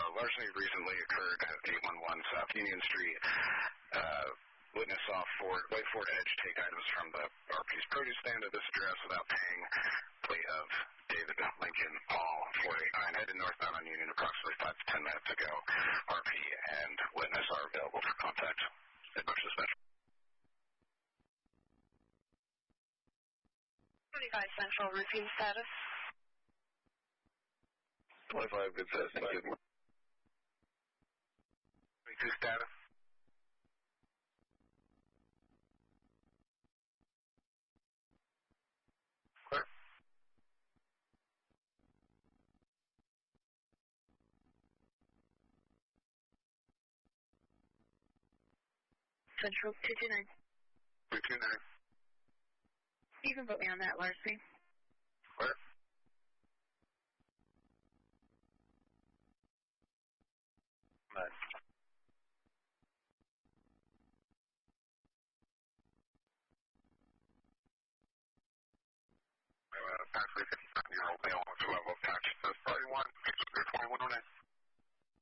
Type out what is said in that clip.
largely recently occurred at 811 South Union Street. Witness saw White Ford Edge take items from the RP's produce stand at this address without paying. Plate of David Lincoln Paul 489 headed northbound on Union approximately 5 to 10 minutes ago. RP and witness are available for contact. Bush Dispatch. 25 Central routine status. 25 good status, thank you. 22 status. Clear. Central 229. 229. You can put me on that, Larcy. Clear. Nice. Approximately 57-year-old male with level of consciousness. Probably 2109.